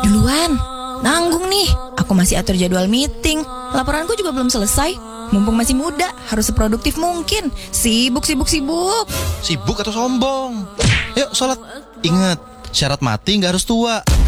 Duluan, nanggung nih. Aku masih atur jadwal meeting. Laporanku juga belum selesai. Mumpung masih muda, harus seproduktif mungkin. Sibuk. Sibuk atau sombong? Yuk sholat. Ingat, syarat mati gak harus tua.